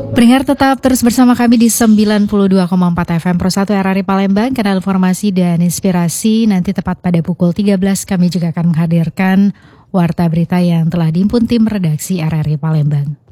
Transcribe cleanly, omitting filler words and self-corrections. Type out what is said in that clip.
Pendengar tetap terus bersama kami di 92,4 FM Pro 1 RRI Palembang, kanal informasi dan inspirasi. Nanti tepat pada pukul 13 kami juga akan menghadirkan warta berita yang telah dihimpun tim redaksi RRI Palembang.